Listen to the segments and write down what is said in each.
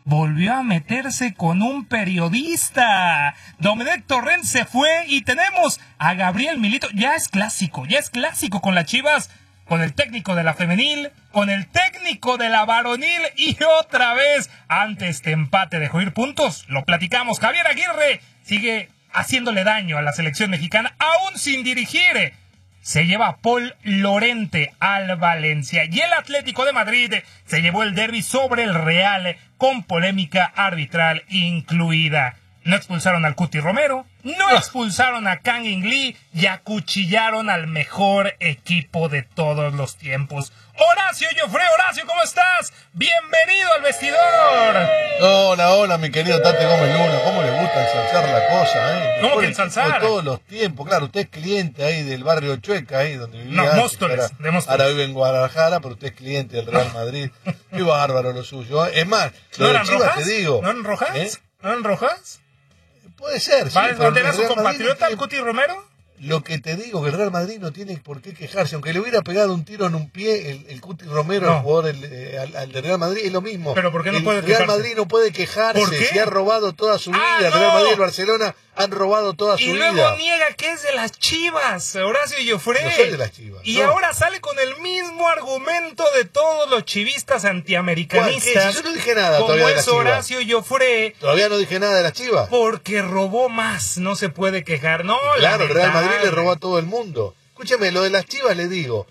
volvió a meterse con un periodista. Domenech Torrent se fue y tenemos a Gabriel Milito. Ya es clásico con las Chivas, con el técnico de la femenil, con el técnico de la varonil y otra vez ante este empate dejó ir puntos. Lo platicamos. Javier Aguirre sigue haciéndole daño a la selección mexicana, aún sin dirigir. Se lleva a Paul Lorente al Valencia. Y el Atlético de Madrid se llevó el derbi sobre el Real con polémica arbitral incluida. No expulsaron al Cuti Romero, no expulsaron a Kang In Lee y acuchillaron al mejor equipo de todos los tiempos. Horacio Joffre, Horacio, ¿cómo estás? Bienvenido al vestidor. Hola, mi querido Tate Gómez Luna. ¿Cómo le gusta ensalzar la cosa, ¿Cómo que ensalzar? Todos los tiempos. Claro, usted es cliente ahí del barrio Chueca, ahí donde vivía. No, Móstoles. Ahora vive en Guadalajara, pero usted es cliente del Real Madrid. Qué bárbaro lo suyo. Es más, ¿No eran Chivas, rojas? te digo. ¿No eran rojas? ¿No eran rojas? Puede ser, sí. ¿Va a desbanderar a su compatriota, el Cuti Romero? Lo que te digo, que el Real Madrid no tiene por qué quejarse. Aunque le hubiera pegado un tiro en un pie el Cuti Romero, No. el jugador al de Real Madrid, es lo mismo. ¿Pero por qué no puede quejarse? El Real quejarse? Madrid no puede quejarse. ¿Por qué? Se ha robado toda su vida. no. El Real Madrid y el Barcelona han robado toda su Y vida. luego niega que es de las Chivas, Horacio Joffre. No soy de las Chivas. Y no. ahora sale con el mismo argumento de todos los chivistas antiamericanistas. Si yo no dije nada como todavía de las es Chivas. Horacio Joffre. Todavía no dije nada de las Chivas. Porque robó más, no se puede quejar. No, Claro, el Real Madrid lamentable. le robó a todo el mundo. Escúcheme, lo de las Chivas le digo.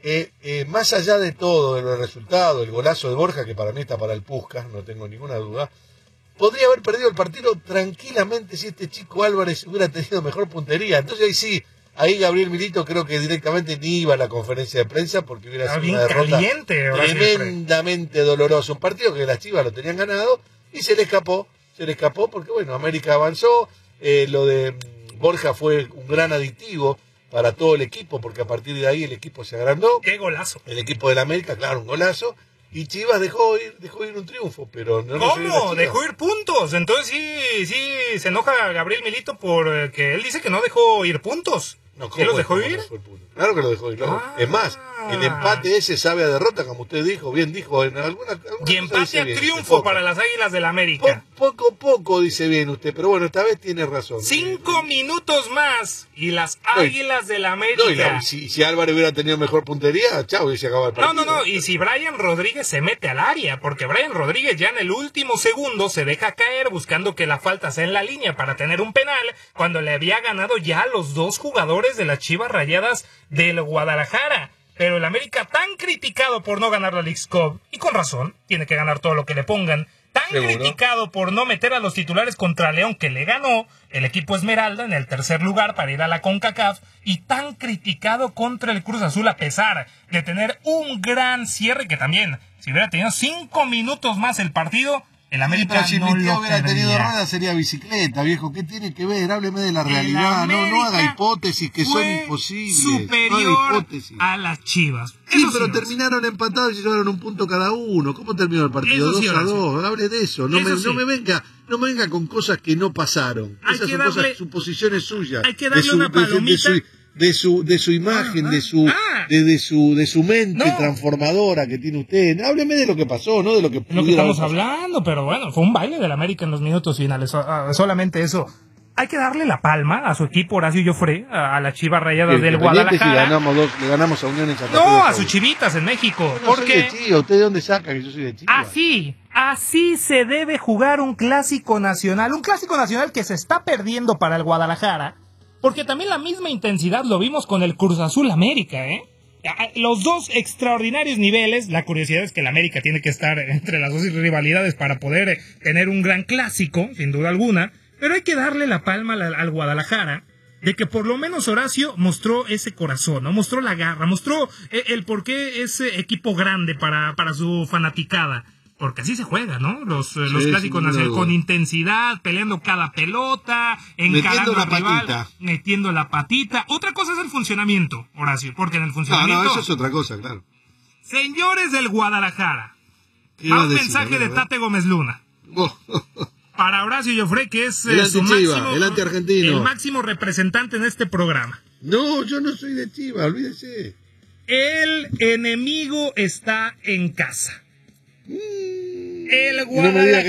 Más allá de todo, el resultado, el golazo de Borja, que para mí está para el Puskás, no tengo ninguna duda, podría haber perdido el partido tranquilamente si este chico Álvarez hubiera tenido mejor puntería. Entonces ahí sí, ahí Gabriel Milito creo que directamente ni iba a la conferencia de prensa porque hubiera sido bien una derrota caliente, Horacio Joffre. tremendamente dolorosa. Un partido que las Chivas lo tenían ganado y se le escapó porque bueno, América avanzó, lo de Borja fue un gran aditivo para todo el equipo, porque a partir de ahí el equipo se agrandó. ¡Qué golazo! El equipo del América, claro, un golazo. Y Chivas dejó ir un triunfo, pero no. ¿Cómo? Dejó ir puntos. Entonces sí se enoja Gabriel Milito porque él dice que no dejó ir puntos. No, ¿Quién los dejó ¿cómo ir? dejó el punto? Claro que lo dejó ir. Claro. Ah. Es más, el empate ese sabe a derrota, como usted dijo, bien dijo. En alguna Y empate a triunfo para las Águilas del América. Poco dice bien usted, pero bueno, esta vez tiene razón. 5 minutos más y las Águilas del América. No, si Álvarez hubiera tenido mejor puntería, chao, y se acaba el partido. No, y si Brian Rodríguez se mete al área, porque Brian Rodríguez ya en el último segundo se deja caer buscando que la falta sea en la línea para tener un penal, cuando le había ganado ya a los dos jugadores de las Chivas Rayadas del Guadalajara. Pero el América, tan criticado por no ganar la Leagues Cup, y con razón, tiene que ganar todo lo que le pongan, tan ¿Seguro? criticado por no meter a los titulares contra León, que le ganó el equipo Esmeralda en el tercer lugar para ir a la CONCACAF, y tan criticado contra el Cruz Azul a pesar de tener un gran cierre, que también, si hubiera tenido 5 minutos más el partido, el América si no mi tío lo hubiera tenido perdía. ruedas sería bicicleta, viejo. ¿Qué tiene que ver? Hábleme de la El realidad. No haga América hipótesis que son fue imposibles. superior no haga hipótesis. a las Chivas. Sí, Eso pero sí, terminaron empatados y se llevaron un punto cada uno. ¿Cómo terminó el partido? Eso sí, 2-2. Hable de eso. No me venga con cosas que no pasaron. Hay Esas que son darle- cosas, suposiciones suyas. hay que darle una palomita. De su imagen, de su mente No. transformadora que tiene usted. Hábleme de lo que pasó, no de lo que Es lo que pudiera estamos haber pasado. hablando, pero bueno, fue un baile del América en los minutos finales, solamente eso. Hay que darle la palma a su equipo Horacio Joffre, a las Chivas Rayadas del Independiente, si Guadalajara. le ganamos a Unión en Santa Cruz. No, a sus Chivitas en México. No soy Porque de Chivas. ¿Usted de dónde saca que yo soy de Chivas? así se debe jugar un clásico nacional. Un clásico nacional que se está perdiendo para el Guadalajara. Porque también la misma intensidad lo vimos con el Cruz Azul América, ¿eh? Los dos extraordinarios niveles. La curiosidad es que el América tiene que estar entre las dos rivalidades para poder tener un gran clásico, sin duda alguna. Pero hay que darle la palma al Guadalajara de que por lo menos Horacio mostró ese corazón, ¿no? Mostró la garra, mostró el por qué es equipo grande para su fanaticada. Porque así se juega, ¿no? Los clásicos nacionales, con intensidad, peleando cada pelota, encarando al rival, metiendo la patita. Otra cosa es el funcionamiento, Horacio, porque en el funcionamiento... No, eso es otra cosa, claro. Señores del Guadalajara, ¿Qué va a un decir? mensaje de Tate Gómez Luna. Para Horacio Joffre, que es su máximo, el anti-argentino. el máximo representante en este programa. No, yo no soy de Chivas, olvídese. El enemigo está en casa. El Y no me diga que